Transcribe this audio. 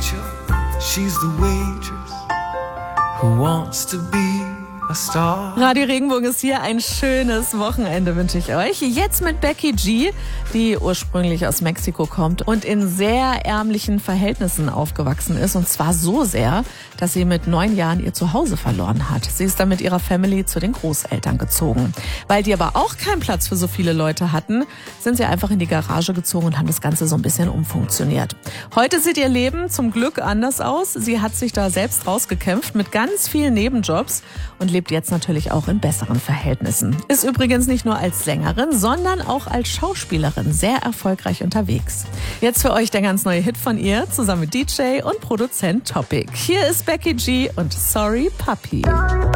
Rachel, she's the waitress who wants to be a star. Radio Regenbogen ist hier. Ein schönes Wochenende wünsche ich euch. Jetzt mit Becky G, die ursprünglich aus Mexiko kommt und in sehr ärmlichen Verhältnissen aufgewachsen ist. Und zwar so sehr, dass sie mit 9 Jahren ihr Zuhause verloren hat. Sie ist dann mit ihrer Family zu den Großeltern gezogen. Weil die aber auch keinen Platz für so viele Leute hatten, sind sie einfach in die Garage gezogen und haben das Ganze so ein bisschen umfunktioniert. Heute sieht ihr Leben zum Glück anders aus. Sie hat sich da selbst rausgekämpft mit ganz vielen Nebenjobs und lebt jetzt natürlich auch in besseren Verhältnissen. Ist übrigens nicht nur als Sängerin, sondern auch als Schauspielerin sehr erfolgreich unterwegs. Jetzt für euch der ganz neue Hit von ihr, zusammen mit DJ und Produzent Topic. Hier ist Becky G und Sorry Puppy.